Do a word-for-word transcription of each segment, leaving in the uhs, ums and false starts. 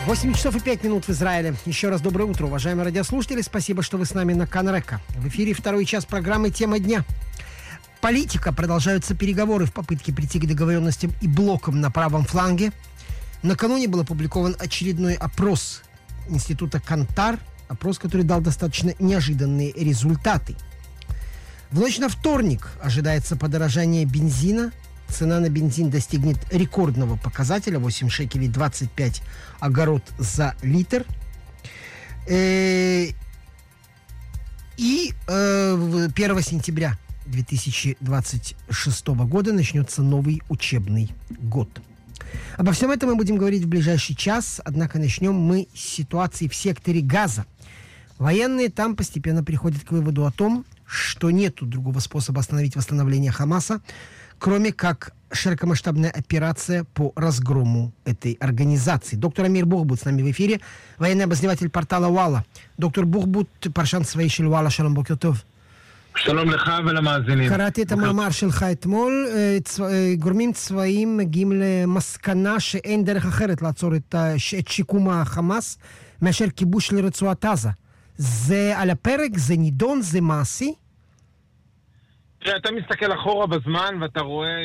восемь часов и пять минут в Израиле. Еще раз доброе утро, уважаемые радиослушатели. Спасибо, что вы с нами на Канрека. В эфире второй час программы «Тема дня». Политика. Продолжаются переговоры в попытке прийти к договоренностям и блокам на правом фланге. Накануне был опубликован очередной опрос института Кантар. Опрос, который дал достаточно неожиданные результаты. В ночь на вторник ожидается подорожание бензина. Цена на бензин достигнет рекордного показателя восемь шекелей двадцать пять агорот за литр. И первого сентября две тысячи двадцать шестого года начнется новый учебный год. Обо всем этом мы будем говорить в ближайший час, однако начнем мы с ситуации в секторе Газа. Военные там постепенно приходят к выводу о том, что нет другого способа остановить восстановление Хамаса, кроме как широкомасштабная операция по разгрому этой организации. Доктор Амир Бухбут с нами в эфире, военный обозреватель портала Уалла. Доктор Бухбут, паршан צבאי של וואלה, שלום, בוקר טוב. שלום לך ולמאזינים. קראתי את המאמר שלך אתמול. גורמים צבאיים מגיעים למסקנה שאין דרך אחרת לעצור את שיקום החמאס מאשר כיבוש לרצועת עזה. זה על הפרק, זה נידון, זה מעשי? תראה, אתה מסתכל אחורה בזמן ואתה רואה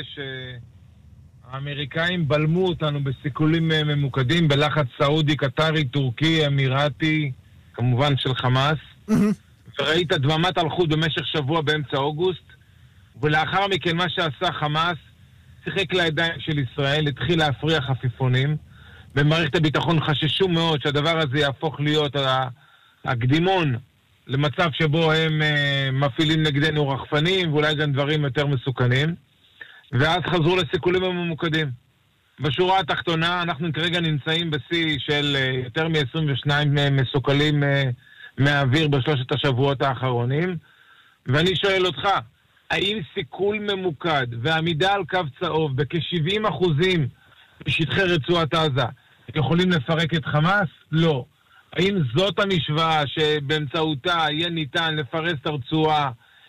שהאמריקאים בלמו אותנו בסיכולים ממוקדים, בלחץ סעודי, קטרי, טורקי, אמירתי, כמובן של חמאס. וראית דממת הלכות במשך שבוע באמצע אוגוסט, ולאחר מכן מה שעשה חמאס, שיחק לידיים של ישראל, התחיל להפריע חפיפונים. במערכת הביטחון חששו מאוד שהדבר הזה יהפוך להיות הקדימון למצב שבו הם uh, מפעילים נגדנו רחפנים, ואולי גם דברים יותר מסוכנים. ואז חזרו לסיכולים הממוקדים. בשורה התחתונה, אנחנו כרגע נמצאים בשיא של uh, יותר מ-עשרים ושניים מסוכלים uh, מהאוויר בשלושת השבועות האחרונים. ואני שואל אותך, האם סיכול ממוקד ועמידה על קו צהוב בכ-שבעים אחוזים בשטחי רצועת עזה יכולים לפרק את חמאס? לא. האם זאת המשוואה שבאמצעותה יהיה ניתן לפרס את הרצועה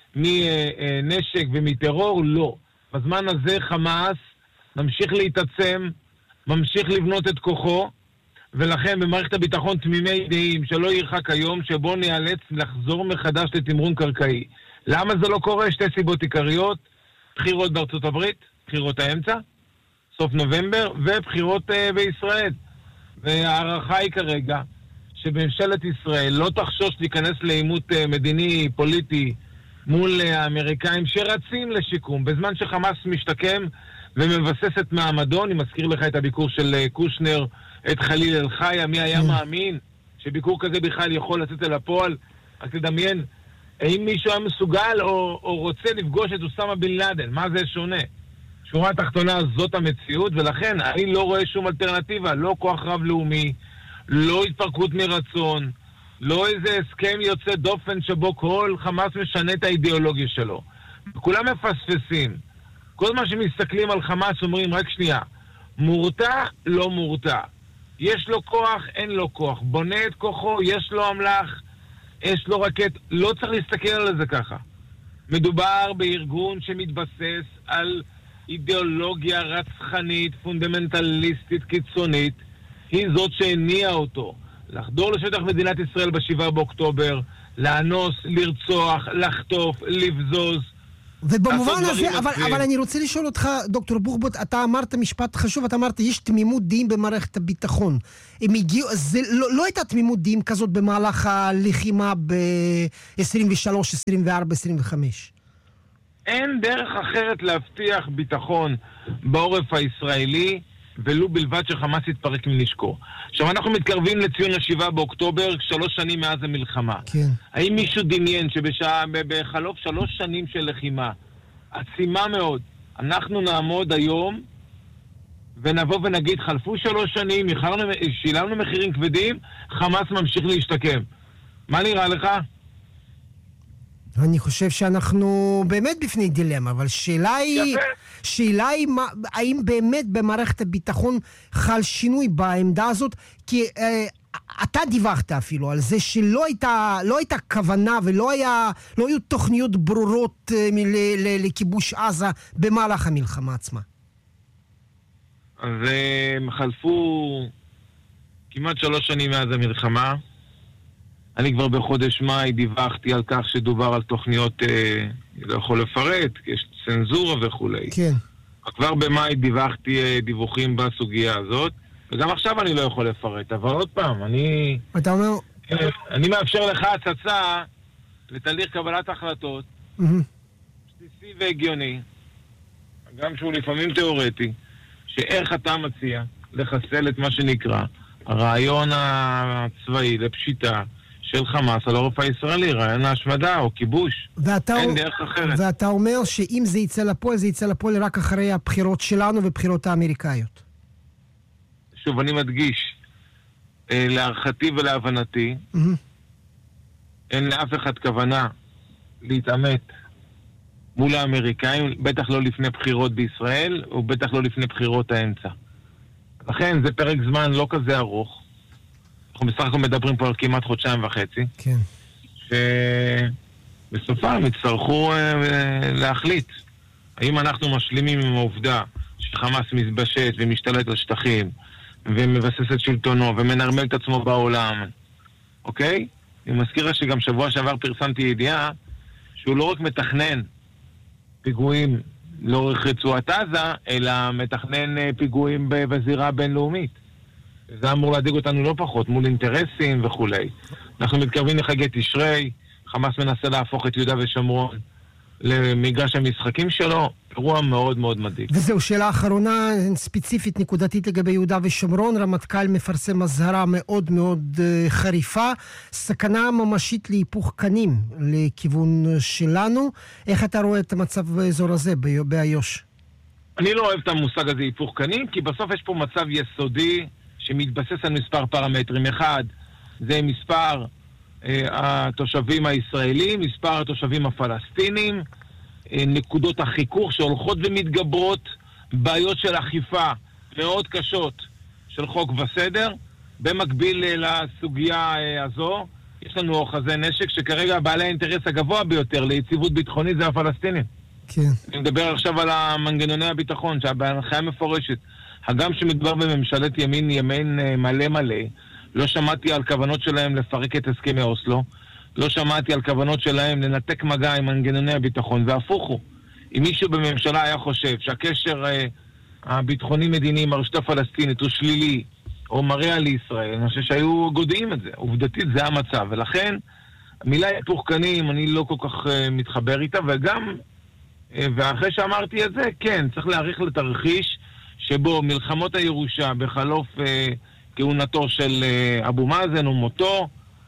מנשק ומטרור? לא. בזמן הזה חמאס ממשיך להתעצם, ממשיך לבנות את כוחו, ולכן במערכת הביטחון תמימי דעים שלא ירחק היום שבו נאלץ לחזור מחדש לתמרון קרקעי. למה זה לא קורה? שתי סיבות עיקריות: בחירות בארצות הברית, בחירות האמצע, סוף נובמבר, ובחירות uh, בישראל. והערכה היא כרגע שממשלת ישראל לא תחשוש להיכנס לעימות uh, מדיני פוליטי מול uh, האמריקאים שרצים לשיקום בזמן שחמאס משתקם ומבסס את מעמדו. אני מזכיר לך את הביקור של uh, קושנר, את חליל אל חיה. מי היה מאמין שביקור כזה בכלל יכול לצאת אל הפועל? רק תדמיין, האם מישהו היה מסוגל או, או רוצה לפגוש את אוסמה בן לאדן? מה זה שונה? שורה התחתונה זאת המציאות, ולכן אני לא רואה שום אלטרנטיבה, לא כוח רב-לאומי, לא התפרקות מרצון, לא איזה הסכם יוצא דופן שבו כל חמאס משנה את האידיאולוגיה שלו. כולם מפספסים. כל מה שמסתכלים על חמאס אומרים, רק שנייה, מורתע, לא מורתע. יש לו כוח, אין לו כוח. בונה את כוחו, יש לו המלח, יש לו רקט. לא צריך להסתכל על זה ככה. מדובר בארגון שמתבסס על אידיאולוגיה רצחנית, פונדמנטליסטית, קיצונית. היא זאת שהניעה אותו לחדור לשטח מדינת ישראל בשבעה באוקטובר, לאנוס, לרצוח, לחטוף, לבזוז. ובמובן הזה, אבל, אבל אני רוצה לשאול אותך, דוקטור בוחבוט, אתה אמרת משפט חשוב, אתה אמרת, יש תמימות דעים במערכת הביטחון. הם הגיעו, זה לא, לא הייתה תמימות דעים כזאת במהלך הלחימה ב-עשרים ושלוש, עשרים וארבע, עשרים וחמש. אין דרך אחרת להבטיח ביטחון בעורף הישראלי, ולו בלבד שחמאס יתפרק מנשקו. עכשיו אנחנו מתקרבים לציון השבעה באוקטובר, שלוש שנים מאז המלחמה. כן. האם מישהו דמיין שבחלוף שלוש שנים של לחימה, עצימה מאוד, אנחנו נעמוד היום ונבוא ונגיד, חלפו שלוש שנים, שילמנו מחירים כבדים, חמאס ממשיך להשתקם. מה נראה לך? אני חושב שאנחנו באמת בפני דילמה, אבל שאלה היא, שאלה היא, האם באמת במערכת הביטחון חל שינוי בעמדה הזאת? כי אה, אתה דיווחת אפילו על זה שלא הייתה, לא הייתה כוונה ולא היה, לא היו תוכניות ברורות אה, ל, ל, לכיבוש עזה במהלך המלחמה עצמה. אז חלפו כמעט שלוש שנים מאז המלחמה. אני כבר בחודש מאי דיווחתי על כך שדובר על תוכניות, אה, לא יכול לפרט, יש צנזורה וכולי. כן. כבר במאי דיווחתי אה, דיווחים בסוגיה הזאת, וגם עכשיו אני לא יכול לפרט, אבל עוד פעם, אני... אתה אומר... אה, אני מאפשר לך הצצה לתהליך קבלת החלטות, Mm-hmm. בסיסי והגיוני, גם שהוא לפעמים תיאורטי, שאיך אתה מציע לחסל את מה שנקרא הרעיון הצבאי לפשיטה של חמאס על העורף הישראלי, רעיון ההשמדה או כיבוש. ואתה, אין דרך אחרת. ואתה אומר שאם זה יצא לפועל, זה יצא לפועל רק אחרי הבחירות שלנו ובחירות האמריקאיות. שוב, אני מדגיש, להערכתי ולהבנתי, Mm-hmm. אין לאף אחד כוונה להתעמת מול האמריקאים, בטח לא לפני בחירות בישראל, ובטח לא לפני בחירות האמצע. לכן זה פרק זמן לא כזה ארוך. אנחנו בסך הכל מדברים פה על כמעט חודשיים וחצי. כן. שבסופם יצטרכו אה, להחליט. האם אנחנו משלימים עם העובדה שחמאס מתבשט ומשתלט על שטחים, ומבסס את שלטונו, ומנרמל את עצמו בעולם. אוקיי? אני מזכיר שגם שבוע שעבר פרסמתי ידיעה, שהוא לא רק מתכנן פיגועים לאורך רצועת עזה, אלא מתכנן פיגועים בזירה הבינלאומית. זה אמור להדאיג אותנו לא פחות, מול אינטרסים וכולי. אנחנו מתקרבים לחגי תשרי, חמאס מנסה להפוך את יהודה ושומרון למגרש המשחקים שלו, אירוע מאוד מאוד מדאיג. וזהו, שאלה אחרונה, ספציפית נקודתית לגבי יהודה ושומרון, רמטכ"ל מפרסם אזהרה מאוד מאוד uh, חריפה, סכנה ממשית להיפוך קנים לכיוון שלנו. איך אתה רואה את המצב באזור הזה, באיו"ש? אני לא אוהב את המושג הזה היפוך קנים, כי בסוף יש פה מצב יסודי שמתבסס על מספר פרמטרים. אחד, זה מספר uh, התושבים הישראלים, מספר התושבים הפלסטינים, נקודות החיכוך שהולכות ומתגברות, בעיות של אכיפה מאוד קשות של חוק וסדר. במקביל לסוגיה הזו, יש לנו אוחזי נשק שכרגע בעלי האינטרס הגבוה ביותר ליציבות ביטחונית זה הפלסטינים. כן. אני מדבר עכשיו על המנגנוני הביטחון, שההנחיה מפורשת. הגם שמדבר בממשלת ימין ימין מלא מלא, לא שמעתי על כוונות שלהם לפרק את הסכמי אוסלו, לא שמעתי על כוונות שלהם לנתק מגע עם מנגנוני הביטחון, והפוך הוא. אם מישהו בממשלה היה חושב שהקשר אה, הביטחוני-מדיני עם הרשות הפלסטינית הוא שלילי, או מראה לישראל, אני חושב שהיו גודעים את זה. עובדתית זה המצב, ולכן המילה היפוך קנים, אני לא כל כך אה, מתחבר איתה, וגם, אה, ואחרי שאמרתי את זה, כן, צריך להעריך לתרחיש שבו מלחמות הירושה בחלוף אה, כהונתו של אה, אבו מאזן ומותו,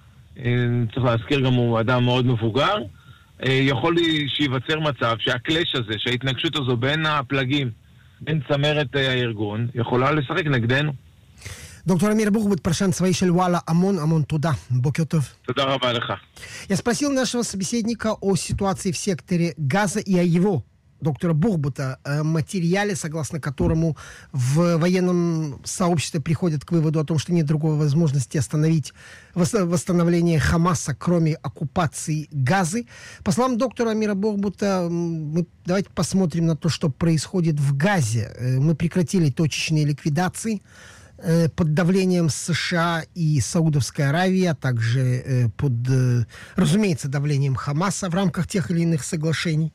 צריך להזכיר גם הוא אדם מאוד מבוגר, יכול לי שיווצר מצב שהקלש הזה, שההתנגשות הזו בין הפלגים, בין צמרת הארגון, יכולה לשחק נגדנו. דוקטор Амир Бухбут, פרשן צבאי של וואלה, המון המון туда. בוקר טוב. תודה раба לך. Я спросил нашего собеседника о ситуации в секторе Газа и о его, доктора Бухбута, материале, согласно которому в военном сообществе приходят к выводу о том, что нет другой возможности остановить восстановление Хамаса, кроме оккупации Газы. По словам доктора Амира Бухбута, мы давайте посмотрим на то, что происходит в Газе. Мы прекратили точечные ликвидации под давлением США и Саудовской Аравии, а также под, разумеется, давлением Хамаса в рамках тех или иных соглашений.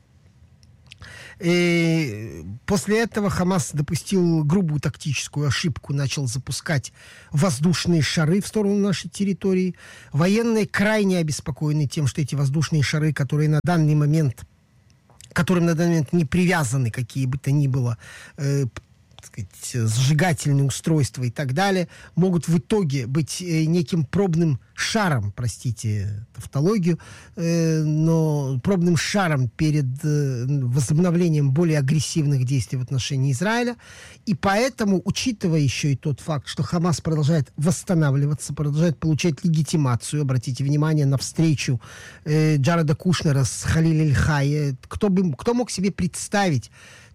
И после этого Хамас допустил грубую тактическую ошибку, начал запускать воздушные шары в сторону нашей территории. Военные крайне обеспокоены тем, что эти воздушные шары, которые на данный момент, которым на данный момент не привязаны какие бы то ни было э, сказать, сжигательные устройства и так далее, могут в итоге быть э, неким пробным шаром, простите тавтологию, э, но пробным шаром перед э, возобновлением более агрессивных действий в отношении Израиля. И поэтому, учитывая еще и тот факт, что Хамас продолжает восстанавливаться, продолжает получать легитимацию, обратите внимание на встречу э, Джареда Кушнера с Халиль Эль-Хай, кто, бы, кто мог себе представить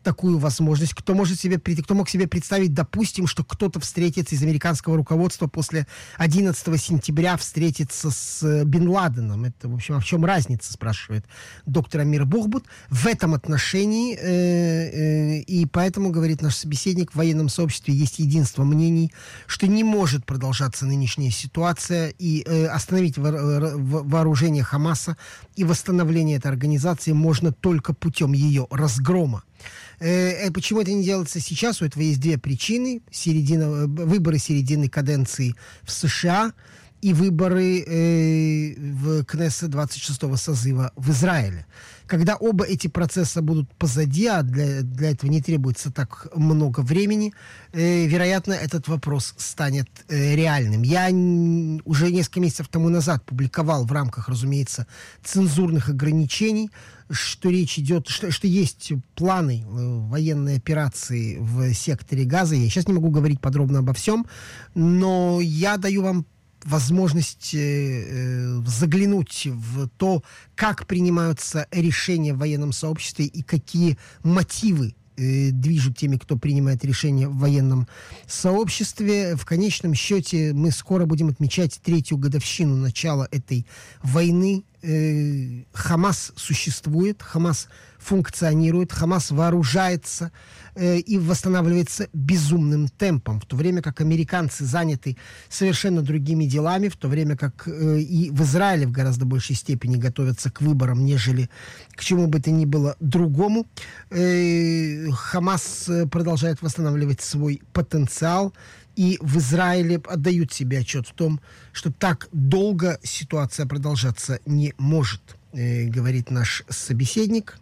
такую возможность? Кто может себе, кто мог себе представить, допустим, что кто-то встретится из американского руководства после одиннадцатого сентября встретится с Бен Ладеном? Это, в общем, а в чем разница, спрашивает доктор Амир Бухбут в этом отношении. Э, э, и поэтому, говорит наш собеседник, в военном сообществе есть единство мнений, что не может продолжаться нынешняя ситуация, и э, остановить во- вооружение Хамаса и восстановление этой организации можно только путем ее разгрома. Э, почему это не делается сейчас? У этого есть две причины. Середина, выборы середины каденции в США и выборы э, в Кнессет двадцать шестого созыва в Израиле. Когда оба эти процесса будут позади, а для, для этого не требуется так много времени, э, вероятно, этот вопрос станет э, реальным. Я н- уже несколько месяцев тому назад публиковал в рамках, разумеется, цензурных ограничений, что речь идет, что, что есть планы э, военной операции в секторе Газа. Я сейчас не могу говорить подробно обо всем, но я даю вам возможность э, заглянуть в то, как принимаются решения в военном сообществе и какие мотивы э, движут теми, кто принимает решения в военном сообществе. В конечном счете мы скоро будем отмечать третью годовщину начала этой войны. Э, Хамас существует, Хамас функционирует, Хамас вооружается э, и восстанавливается безумным темпом, в то время как американцы заняты совершенно другими делами, в то время как э, и в Израиле в гораздо большей степени готовятся к выборам, нежели к чему бы то ни было другому. Э, Хамас продолжает восстанавливать свой потенциал, и в Израиле отдают себе отчет в том, что так долго ситуация продолжаться не может, э, говорит наш собеседник.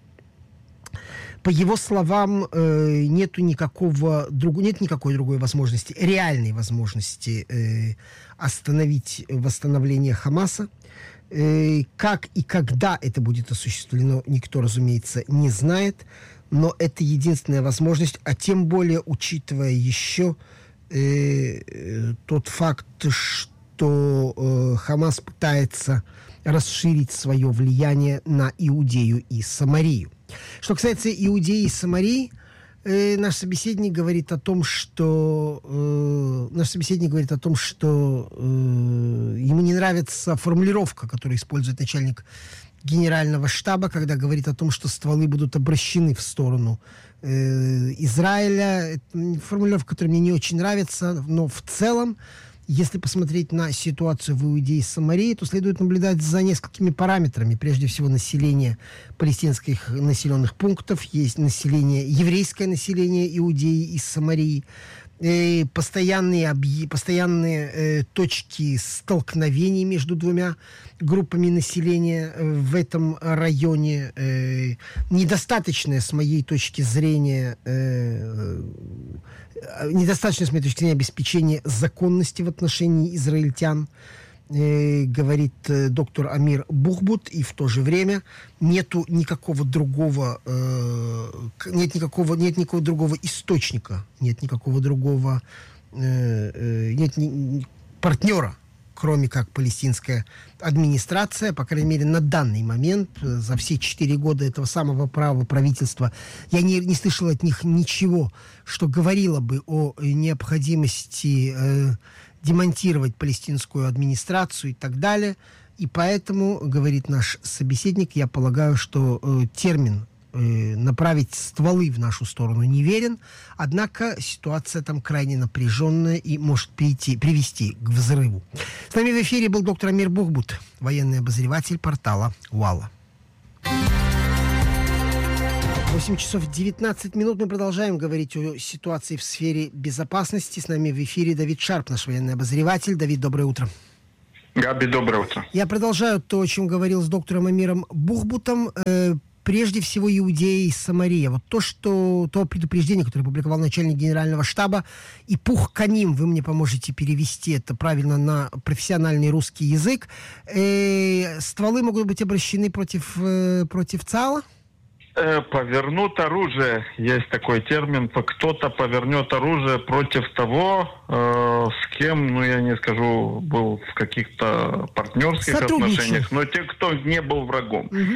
По его словам, э, нету никакого друг... нет никакой другой возможности, реальной возможности э, остановить восстановление Хамаса. Э, как и когда это будет осуществлено, никто, разумеется, не знает. Но это единственная возможность, а тем более учитывая еще э, э, тот факт, что э, Хамас пытается расширить свое влияние на Иудею и Самарию. Что касается Иудеи и Самарии, э, наш собеседник говорит о том, что э, наш собеседник говорит о том, что э, ему не нравится формулировка, которую использует начальник генерального штаба, когда говорит о том, что стволы будут обращены в сторону э, Израиля. Это формулировка, которая мне не очень нравится, но в целом, если посмотреть на ситуацию в Иудее и Самарии, то следует наблюдать за несколькими параметрами. Прежде всего, население палестинских населенных пунктов, есть население, еврейское население Иудеи и Самарии, э, постоянные, объ... постоянные э, точки столкновений между двумя группами населения э, в этом районе. Э, недостаточное, с моей точки зрения, э, недостаточно, с моей точки зрения, обеспечения законности в отношении израильтян, э, говорит э, доктор Амир Бухбут, и в то же время нету никакого другого, э, нет никакого, нет никакого другого источника, нет никакого другого, э, э, нет ни, партнера, кроме как палестинская администрация, по крайней мере, на данный момент, за все четыре года этого самого правого правительства, я не, не слышал от них ничего, что говорило бы о необходимости э, демонтировать палестинскую администрацию и так далее. И поэтому, говорит наш собеседник, я полагаю, что э, термин направить стволы в нашу сторону не верен, однако ситуация там крайне напряженная и может прийти, привести к взрыву. С нами в эфире был доктор Амир Бухбут, военный обозреватель портала Уалла. восемь часов девятнадцать минут. Мы продолжаем говорить о ситуации в сфере безопасности. С нами в эфире Давид Шарп, наш военный обозреватель. Давид, доброе утро. Габи, доброе утро. Я продолжаю то, о чем говорил с доктором Амиром Бухбутом. Прежде всего, Иудея и Самария. Вот то, что, то предупреждение, которое опубликовал начальник генерального штаба, и пух каним, вы мне поможете перевести это правильно на профессиональный русский язык. Э, стволы могут быть обращены против, э, против ЦАЛа? Повернут оружие, есть такой термин, кто-то повернет оружие против того, э, с кем, ну я не скажу, был в каких-то партнерских отношениях, но те, кто не был врагом. Угу.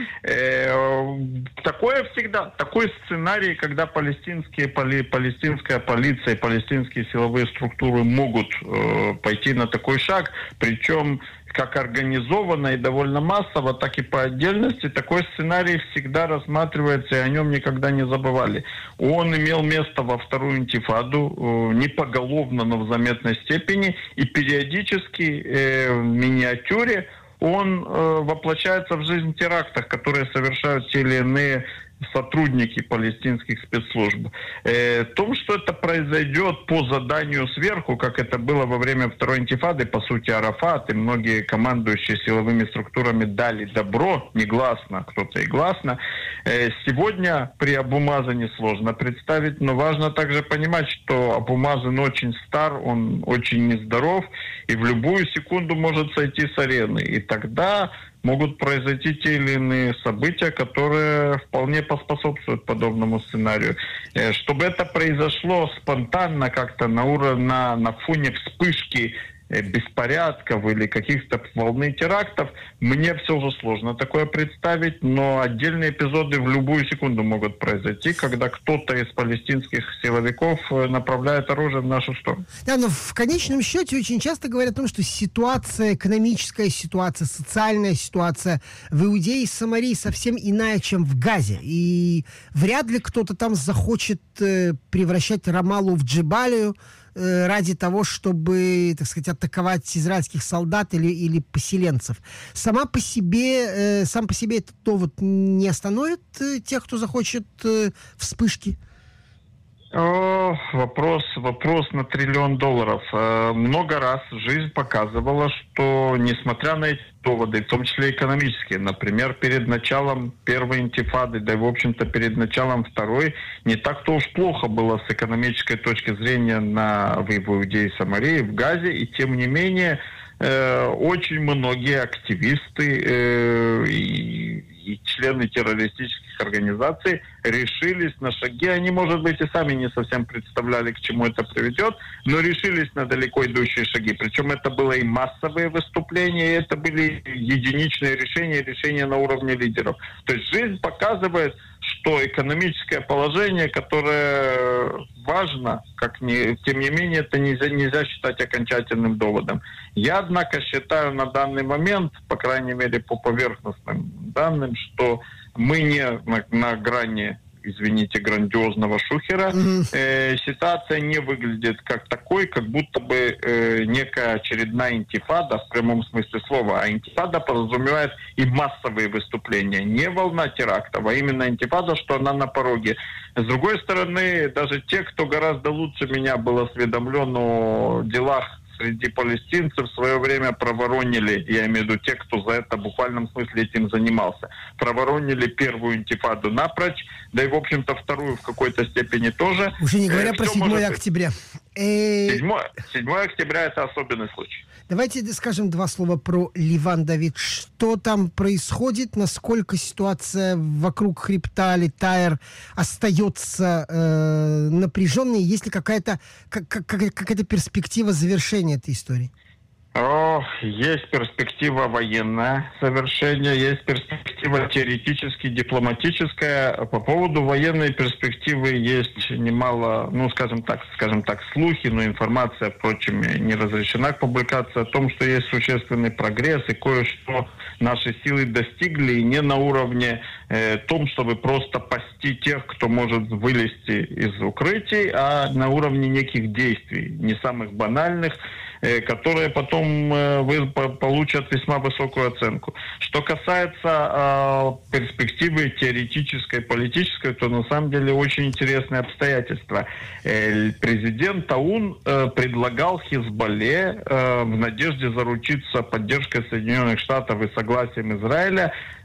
Э, такое всегда, такой сценарий, когда палестинские, поли, палестинская полиция, палестинские силовые структуры могут э, пойти на такой шаг, причем как организованно и довольно массово, так и по отдельности, такой сценарий всегда рассматривается, и о нем никогда не забывали. Он имел место во вторую интифаду, не поголовно, но в заметной степени, и периодически э, в миниатюре он э, воплощается в жизнь в терактах, которые совершают те или иные сотрудники палестинских спецслужб. Э, в том, что это произойдет по заданию сверху, как это было во время второй интифады, по сути, Арафат и многие командующие силовыми структурами дали добро, негласно, кто-то и гласно. Э, сегодня при Абу Мазане сложно представить, но важно также понимать, что Абу Мазан очень стар, он очень нездоров, и в любую секунду может сойти с арены. И тогда могут произойти те или иные события, которые вполне поспособствуют подобному сценарию. Чтобы это произошло спонтанно, как-то на уровне, на, на фоне вспышки беспорядков или каких-то волны терактов, мне все же сложно такое представить, но отдельные эпизоды в любую секунду могут произойти, когда кто-то из палестинских силовиков направляет оружие в нашу сторону. Да, но в конечном счете очень часто говорят о том, что ситуация, экономическая ситуация, социальная ситуация в Иудее и Самарии совсем иная, чем в Газе. И вряд ли кто-то там захочет э, превращать Рамаллу в Джебалию ради того, чтобы, так сказать, атаковать израильских солдат или, или поселенцев. Сама по себе, э, сам по себе этот довод не остановит э, тех, кто захочет э, вспышки? О, вопрос, вопрос на триллион долларов. Э, много раз жизнь показывала, что, несмотря на эти доводы, в том числе экономические, например, перед началом первой интифады, да и, в общем-то, перед началом второй, не так-то уж плохо было с экономической точки зрения на, в Иудее и Самарии, в Газе, и тем не менее э, очень многие активисты э, и, и члены террористических организаций решились на шаги. Они, может быть, и сами не совсем представляли, к чему это приведет, но решились на далеко идущие шаги. Причем это было и массовые выступления, и это были единичные решения, решения на уровне лидеров. То есть жизнь показывает, что экономическое положение, которое важно, как не, тем не менее, это нельзя, нельзя считать окончательным доводом. Я, однако, считаю на данный момент, по крайней мере, по поверхностным данным, что мы не на, на грани, извините, грандиозного шухера. Mm-hmm. Э, ситуация не выглядит как такой, как будто бы э, некая очередная интифада, в прямом смысле слова. А интифада подразумевает и массовые выступления. Не волна терактов, а именно интифада, что она на пороге. С другой стороны, даже те, кто гораздо лучше меня был осведомлен о делах среди палестинцев, в свое время проворонили, я имею в виду те, кто за это в буквальном смысле этим занимался, проворонили первую интифаду напрочь, да и, в общем-то, вторую в какой-то степени тоже. Уже не говоря э, про седьмое октября. седьмое октября это особенный случай. Давайте скажем два слова про Ливан, Давид. Что там происходит? Насколько ситуация вокруг хребта Аль-Тайр остается э, напряженной? Есть ли какая-то, как, как, какая-то перспектива завершения этой истории? О, есть перспектива военная совершения, есть перспектива теоретически дипломатическая. По поводу военной перспективы есть немало, ну, скажем так, скажем так, слухи, но информация, впрочем, не разрешена к публикации о том, что есть существенный прогресс и кое-что наши силы достигли, и не на уровне э, том, чтобы просто пасти тех, кто может вылезти из укрытий, а на уровне неких действий, не самых банальных, которые потом э, вы получат весьма высокую оценку. Что касается э, перспективы теоретической, политической, то на самом деле очень интересные обстоятельства. Э, президент Аун э, предлагал Хизбалле э, в надежде заручиться поддержкой Соединенных Штатов и согласием Израиля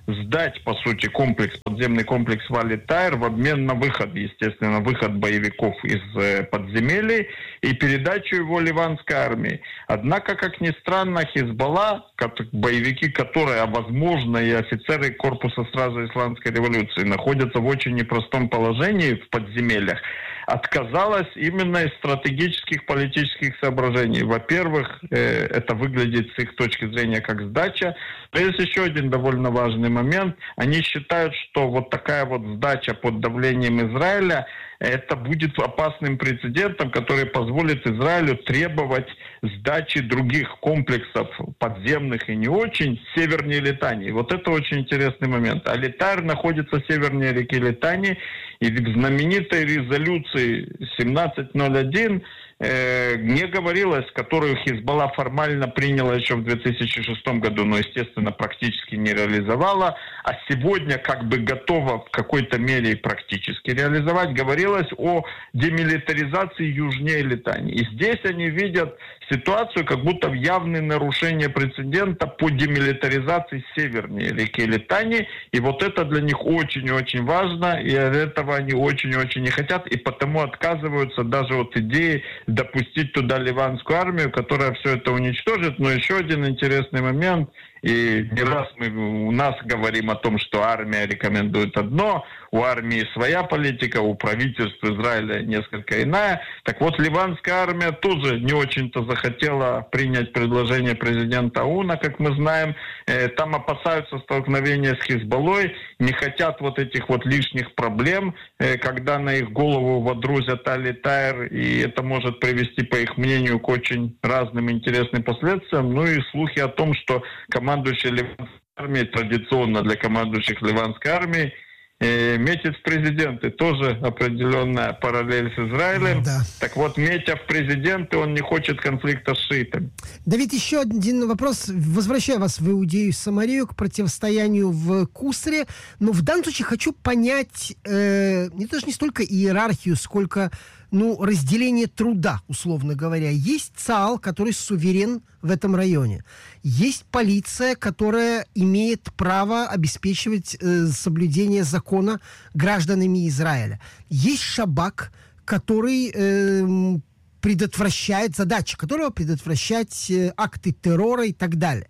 сдать, по сути, комплекс, подземный комплекс Вали-Тайр в обмен на выход, естественно, выход боевиков из э, подземелий и передачу его ливанской армии. Однако, как ни странно, Хизбалла, как боевики, которые, а возможно, и офицеры корпуса Стражи Исламской революции, находятся в очень непростом положении в подземельях, отказалась именно из стратегических политических соображений. Во-первых, э, это выглядит с их точки зрения как сдача. Но есть еще один довольно важный момент. Они считают, что вот такая вот сдача под давлением Израиля, это будет опасным прецедентом, который позволит Израилю требовать сдачи других комплексов подземных и не очень севернее Литании. Вот это очень интересный момент. А Литайр находится севернее реки Литании, и в знаменитой резолюции семнадцать ноль один э, не говорилось, которую Хизбалла формально приняла еще в две тысячи шестом году, но, естественно, практически не реализовала, а сегодня как бы готова в какой-то мере практически реализовать, говорилось о демилитаризации южнее Литании. И здесь они видят ситуацию как будто в явное нарушение прецедента по демилитаризации севернее реки Литании, и вот это для них очень-очень важно, и от этого они очень-очень не хотят, и потому отказываются даже от идеи допустить туда ливанскую армию, которая все это уничтожит. Но еще один интересный момент, и не раз мы у нас говорим о том, что армия рекомендует одно, у армии своя политика, у правительства Израиля несколько иная. Так вот, ливанская армия тоже не очень-то захотела принять предложение президента ОУНа, как мы знаем. Там опасаются столкновения с Хизбаллой, не хотят вот этих вот лишних проблем, когда на их голову водрузят Али-Тайр, и это может привести, по их мнению, к очень разным интересным последствиям. Ну и слухи о том, что командующий ливанской армией, традиционно для командующих ливанской армией, метит в президенты. Тоже определенная параллель с Израилем. Да. Так вот, метя в президенты, он не хочет конфликта с шиитами. Давид, еще один вопрос. Возвращаю вас в Иудею и Самарию к противостоянию в Кусре. Но в данном случае хочу понять э, не даже не столько иерархию, сколько ну, разделение труда, условно говоря. Есть ЦААЛ, который суверен в этом районе. Есть полиция, которая имеет право обеспечивать э, соблюдение закона гражданами Израиля. Есть Шабак, который э, предотвращает, задача которого предотвращать э, акты террора и так далее.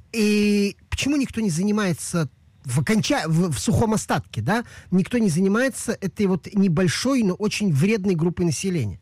И почему никто не занимается в, оконча... в, в сухом остатке, да? Никто не занимается этой вот небольшой, но очень вредной группой населения?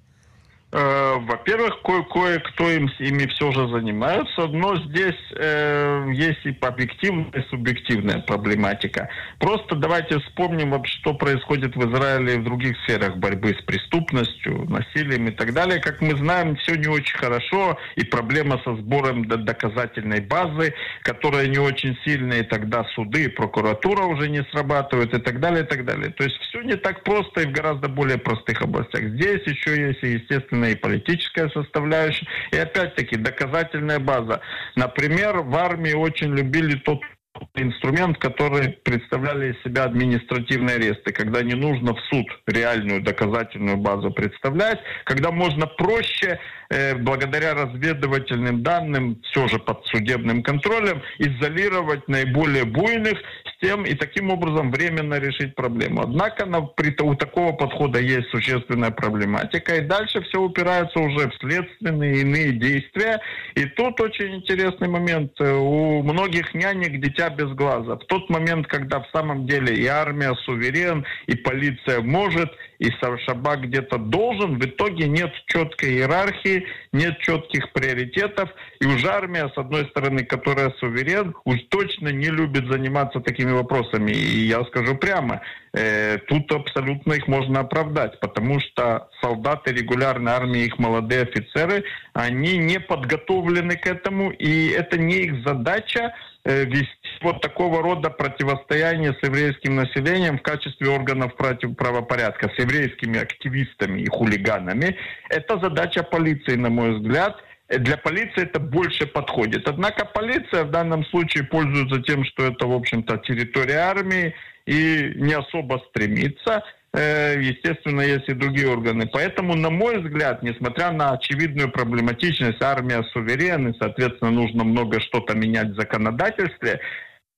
Во-первых, ко- кое-кто им, ими все же занимается, но здесь э, есть и объективная, и субъективная проблематика. Просто давайте вспомним, что происходит в Израиле и в других сферах борьбы с преступностью, насилием и так далее. Как мы знаем, все не очень хорошо, и проблема со сбором доказательной базы, которая не очень сильная, и тогда суды и прокуратура уже не срабатывают, и так далее, и так далее. То есть все не так просто и в гораздо более простых областях. Здесь еще есть, естественно, и политическая составляющая, и опять-таки доказательная база. Например, в армии очень любили тот инструмент, который представляли из себя административные аресты, когда не нужно в суд реальную доказательную базу представлять, когда можно проще, э, благодаря разведывательным данным, все же под судебным контролем, изолировать наиболее буйных с тем и таким образом временно решить проблему. Однако на, при, у такого подхода есть существенная проблематика, и дальше все упирается уже в следственные иные действия. И тут очень интересный момент. У многих нянек дитя без глаза. В тот момент, когда в самом деле и армия суверен, и полиция может, и Шабак где-то должен, в итоге нет четкой иерархии, нет четких приоритетов, и уже армия, с одной стороны, которая суверен, уж точно не любит заниматься такими вопросами. И я скажу прямо, э, тут абсолютно их можно оправдать, потому что солдаты регулярной армии, их молодые офицеры, они не подготовлены к этому, и это не их задача вести вот такого рода противостояние с еврейским населением в качестве органов против правопорядка, с еврейскими активистами и хулиганами. Это задача полиции, на мой взгляд. Для полиции это больше подходит. Однако полиция в данном случае пользуется тем, что это, в общем-то, территория армии, и не особо стремится. Естественно, есть и другие органы. Поэтому, на мой взгляд, несмотря на очевидную проблематичность, армия суверен, и, соответственно, нужно много что-то менять в законодательстве,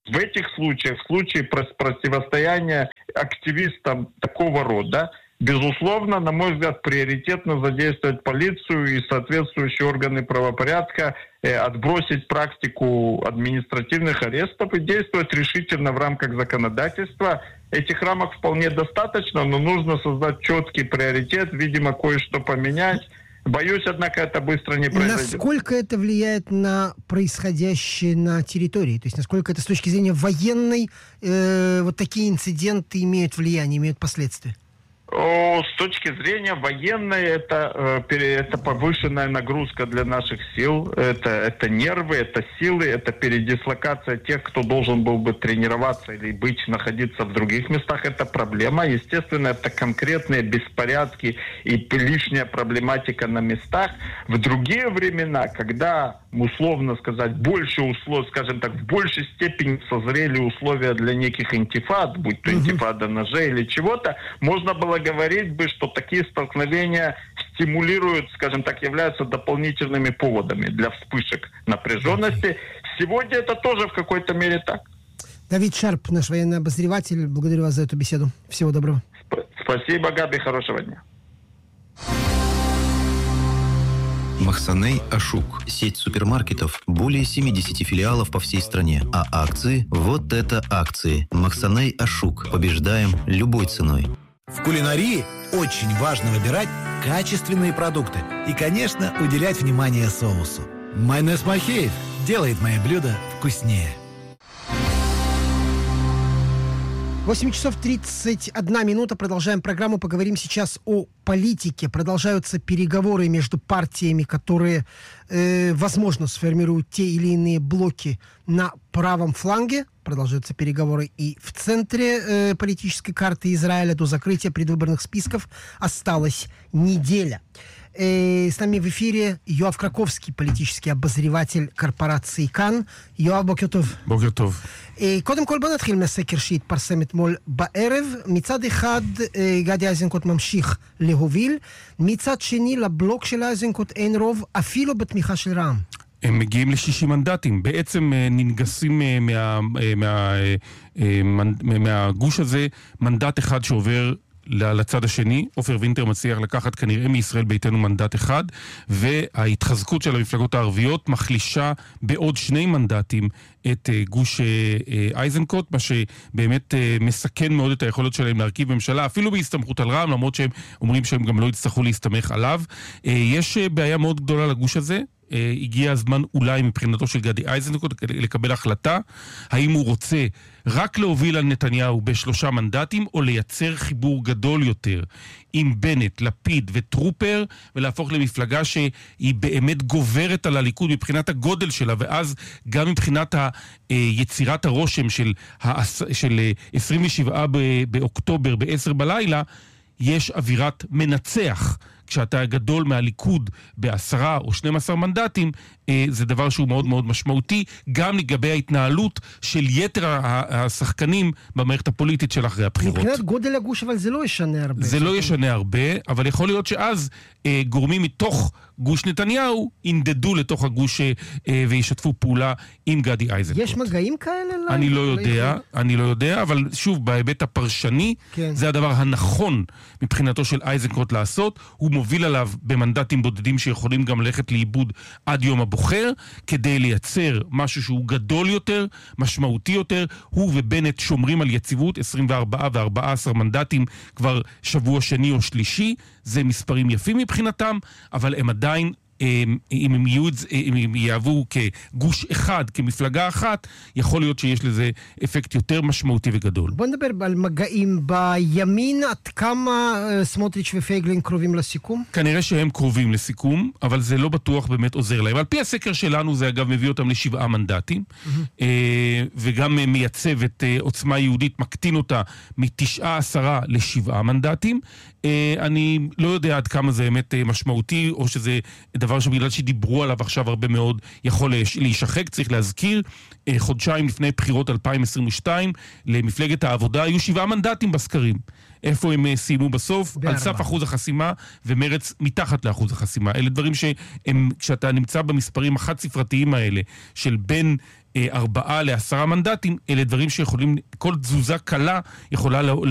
В этих случаях, в случае противостояния активистам такого рода, безусловно, на мой взгляд, приоритетно задействовать полицию и соответствующие органы правопорядка, э, отбросить практику административных арестов и действовать решительно в рамках законодательства. Этих рамок вполне достаточно, но нужно создать четкий приоритет, видимо, кое-что поменять. Боюсь, однако, это быстро не произойдет. Насколько это влияет на происходящее на территории? То есть, насколько это с точки зрения военной, э, вот такие инциденты имеют влияние, имеют последствия? С точки зрения военной, это, это повышенная нагрузка для наших сил, это, это нервы, это силы, это передислокация тех, кто должен был бы тренироваться или быть, находиться в других местах, это проблема. Естественно, это конкретные беспорядки и лишняя проблематика на местах. В другие времена, когда, условно сказать, больше условий, скажем так, в большей степени созрели условия для неких интифад, будь то интифада ножей или чего-то, можно было говорить бы, что такие столкновения стимулируют, скажем так, являются дополнительными поводами для вспышек напряженности. Сегодня это тоже в какой-то мере так. Давид Шарп, наш военный обозреватель, благодарю вас за эту беседу. Всего доброго. Сп- спасибо, Габи, хорошего дня. Махсаней Ашук. Сеть супермаркетов. Более семьдесят филиалов по всей стране. А акции? Вот это акции. Махсаней Ашук. Побеждаем любой ценой. В кулинарии очень важно выбирать качественные продукты и, конечно, уделять внимание соусу. Майонез Махеев делает мои блюда вкуснее. восемь часов тридцать одна минута. Продолжаем программу. Поговорим сейчас о политике. Продолжаются переговоры между партиями, которые, э, возможно, сформируют те или иные блоки на правом фланге. Продолжаются переговоры и в центре э, политической карты Израиля. До закрытия предвыборных списков осталась неделя. Э, с нами в эфире Йоав Краковский, политический обозреватель корпорации Кан. Йоав, בוקר טוב. בוקר טוב. קודם כל בוא נתחיל מהסקר שהתפרסם אתמול בערב. מצד אחד גדי איזנקוט ממשיך להוביל, מצד שני לבלוק של איזנקוט אין רוב אפילו בתמיכה של רע"מ. הם מגיעים ל-שישים מנדטים, בעצם ננגסים מה, מה, מה, מהגוש הזה מנדט אחד שעובר לצד השני. עופר וינטר מצליח לקחת כנראה מישראל ביתנו מנדט אחד, וההתחזקות של המפלגות הערביות מחלישה בעוד שני מנדטים את גוש אייזנקוט, מה שבאמת מסכן מאוד את היכולת שלהם להרכיב ממשלה, אפילו בהסתמכות על רע"מ, למרות שהם אומרים שהם גם לא יצטרכו להסתמך עליו. יש בעיה מאוד גדולה לגוש הזה. הגיע הזמן אולי מבחינתו של גדי איזנקוט לקבל החלטה האם הוא רוצה רק להוביל על נתניהו בשלושה מנדטים או לייצר חיבור גדול יותר עם בנט, לפיד וטרופר ולהפוך למפלגה שהיא באמת גוברת על הליכוד מבחינת הגודל שלה, ואז גם מבחינת יצירת הרושם של, של עשרים ושבעה באוקטובר ב-עשר בלילה יש אווירת מנצח. כשאתה גדול מהליכוד בעשרה או שנים עשר מנדטים, זה דבר שהוא מאוד מאוד משמעותי, גם לגבי ההתנהלות של יתר השחקנים במערכת הפוליטית של אחרי הבחירות. מבחינת גודל הגוש, אבל זה לא ישנה הרבה. זה לא ישנה הרבה, אבל יכול להיות שאז גורמים מתוך גוש נתניהו ינדדו לתוך הגוש וישתפו פעולה עם גדי איזנקוט. יש מגעים כאלה? אני לא יודע, אני לא יודע, אבל שוב, בהיבט הפרשני, זה הדבר הנכון מבחינתו של איזנקוט לעשות. הוא מוביל עליו במנדטים בודדים שיכולים גם ללכת לאיבוד עד יום הבוחר, כדי לייצר משהו שהוא גדול יותר, משמעותי יותר. הוא ובנט שומרים על יציבות, עשרים וארבעה ו-ארבעה עשר מנדטים כבר שבוע שני או שלישי. זה מספרים יפים מבחינתם, אבל הם עדיין, אם הם, יהיו, אם הם יעבו כגוש אחד, כמפלגה אחת, יכול להיות שיש לזה אפקט יותר משמעותי וגדול. בוא נדבר על מגעים בימין, עד כמה סמוטריץ' ופייגלין קרובים לסיכום? כנראה שהם קרובים לסיכום, אבל זה לא בטוח באמת עוזר להם. על פי הסקר שלנו זה אגב מביא אותם לשבעה מנדטים, mm-hmm. וגם מייצב את עוצמה יהודית, מקטין אותה מתשעה עשרה לשבעה מנדטים. אני לא יודע עד כמה זה באמת משמעותי, או שזה דבר שבגלל שדיברו עליו עכשיו הרבה מאוד יכול להישחק. צריך להזכיר, חודשיים לפני בחירות אלפיים עשרים ושתיים למפלגת העבודה היו שבעה מנדטים בסקרים. איפה הם סיימו בסוף? בארבע. על סף אחוז החסימה, ומרץ מתחת לאחוז החסימה. אלה דברים שהם, כשאתה נמצא במספרים החד ספרתיים האלה, של בין ארבעה לעשרה מנדטים, אלה דברים שיכולים, כל תזוזה קלה יכולה